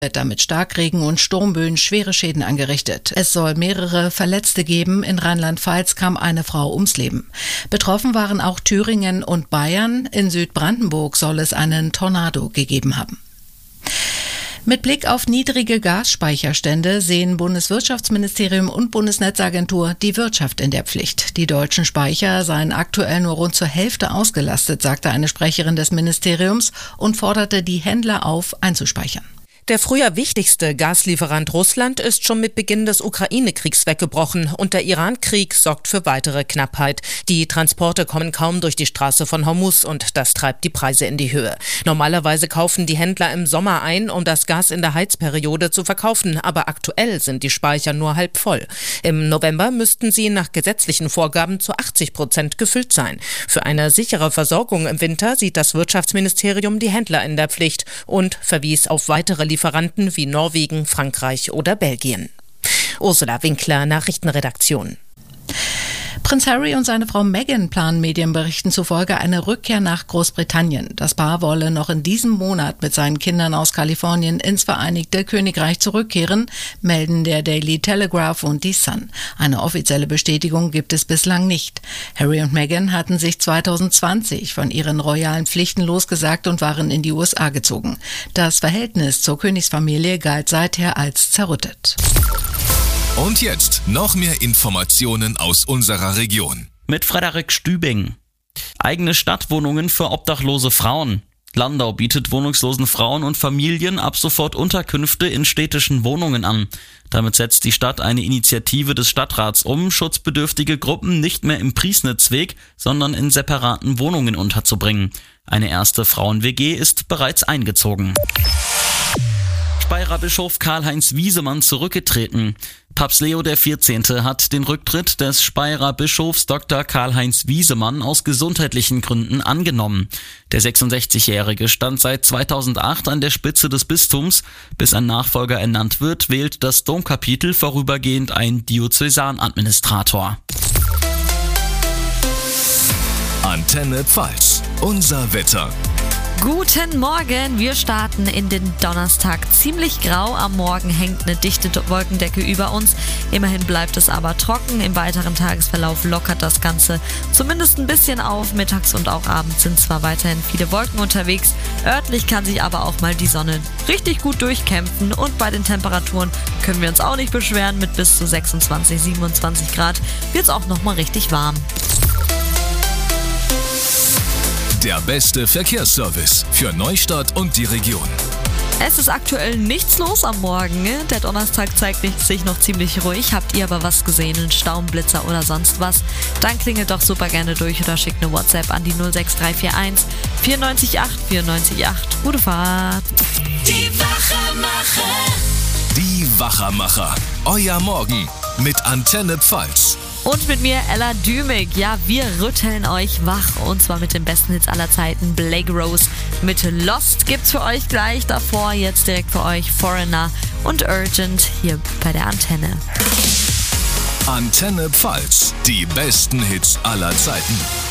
Wetter mit Starkregen und Sturmböen schwere Schäden angerichtet. Es soll mehrere Verletzte geben. In Rheinland-Pfalz kam eine Frau ums Leben. Betroffen waren auch Thüringen und Bayern. In Südbrandenburg soll es einen Tornado gegeben haben. Mit Blick auf niedrige Gasspeicherstände sehen Bundeswirtschaftsministerium und Bundesnetzagentur die Wirtschaft in der Pflicht. Die deutschen Speicher seien aktuell nur rund zur Hälfte ausgelastet, sagte eine Sprecherin des Ministeriums und forderte die Händler auf, einzuspeichern. Der früher wichtigste Gaslieferant Russland ist schon mit Beginn des Ukraine-Kriegs weggebrochen und der Iran-Krieg sorgt für weitere Knappheit. Die Transporte kommen kaum durch die Straße von Hormuz und das treibt die Preise in die Höhe. Normalerweise kaufen die Händler im Sommer ein, um das Gas in der Heizperiode zu verkaufen, aber aktuell sind die Speicher nur halb voll. Im November müssten sie nach gesetzlichen Vorgaben zu 80% gefüllt sein. Für eine sichere Versorgung im Winter sieht das Wirtschaftsministerium die Händler in der Pflicht und verwies auf weitere Lieferanten wie Norwegen, Frankreich oder Belgien. Ursula Winkler, Nachrichtenredaktion. Prinz Harry und seine Frau Meghan planen Medienberichten zufolge eine Rückkehr nach Großbritannien. Das Paar wolle noch in diesem Monat mit seinen Kindern aus Kalifornien ins Vereinigte Königreich zurückkehren, melden der Daily Telegraph und die Sun. Eine offizielle Bestätigung gibt es bislang nicht. Harry und Meghan hatten sich 2020 von ihren royalen Pflichten losgesagt und waren in die USA gezogen. Das Verhältnis zur Königsfamilie galt seither als zerrüttet. Und jetzt noch mehr Informationen aus unserer Region. Mit Frederik Stübing. Eigene Stadtwohnungen für obdachlose Frauen. Landau bietet wohnungslosen Frauen und Familien ab sofort Unterkünfte in städtischen Wohnungen an. Damit setzt die Stadt eine Initiative des Stadtrats um, schutzbedürftige Gruppen nicht mehr im Priesnitzweg, sondern in separaten Wohnungen unterzubringen. Eine erste Frauen-WG ist bereits eingezogen. Speyerer Bischof Karl-Heinz Wiesemann zurückgetreten. Papst Leo XIV. Hat den Rücktritt des Speyerer Bischofs Dr. Karl-Heinz Wiesemann aus gesundheitlichen Gründen angenommen. Der 66-Jährige stand seit 2008 an der Spitze des Bistums. Bis ein Nachfolger ernannt wird, wählt das Domkapitel vorübergehend einen Diözesanadministrator. Antenne Pfalz, unser Wetter. Guten Morgen, wir starten in den Donnerstag. Ziemlich grau, am Morgen hängt eine dichte Wolkendecke über uns. Immerhin bleibt es aber trocken. Im weiteren Tagesverlauf lockert das Ganze zumindest ein bisschen auf. Mittags und auch abends sind zwar weiterhin viele Wolken unterwegs. Örtlich kann sich aber auch mal die Sonne richtig gut durchkämpfen. Und bei den Temperaturen können wir uns auch nicht beschweren. Mit bis zu 26, 27 Grad wird es auch nochmal richtig warm. Der beste Verkehrsservice für Neustadt und die Region. Es ist aktuell nichts los am Morgen. Der Donnerstag zeigt sich noch ziemlich ruhig. Habt ihr aber was gesehen, einen Staumblitzer oder sonst was? Dann klingelt doch super gerne durch oder schickt eine WhatsApp an die 06341 94 94 8. Gute Fahrt. Die Wachermacher. Die Wachermacher. Euer Morgen mit Antenne Pfalz. Und mit mir Ella Dümig. Ja, wir rütteln euch wach. Und zwar mit den besten Hits aller Zeiten. Blake Rose mit Lost gibt's für euch gleich. Davor jetzt direkt für euch Foreigner und Urgent hier bei der Antenne. Antenne Pfalz. Die besten Hits aller Zeiten.